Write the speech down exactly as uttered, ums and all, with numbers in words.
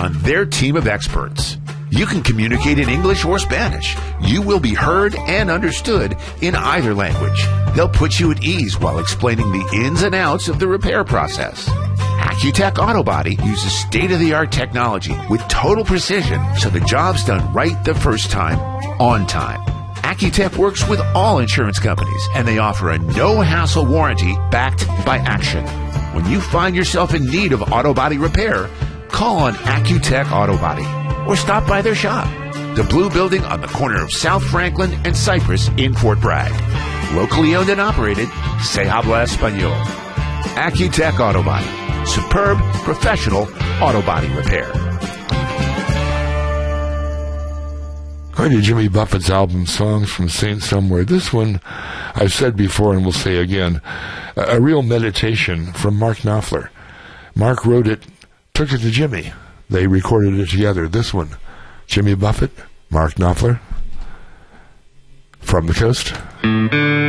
on their team of experts. You can communicate in English or Spanish. You will be heard and understood in either language. They'll put you at ease while explaining the ins and outs of the repair process. Accutech Auto Body uses state-of-the-art technology with total precision so the job's done right the first time, on time. Accutech works with all insurance companies, and they offer a no-hassle warranty backed by action. When you find yourself in need of auto body repair, call on Accutech Auto Body or stop by their shop, the Blue Building on the corner of South Franklin and Cypress in Fort Bragg. Locally owned and operated, Se Habla Español. Accutech Auto Body. Superb, professional auto body repair. Going to Jimmy Buffett's album, Songs from Saint Somewhere. This one, I've said before and will say again, a, a real meditation from Mark Knopfler. Mark wrote it, took it to Jimmy. They recorded it together. This one, Jimmy Buffett, Mark Knopfler, From the Coast.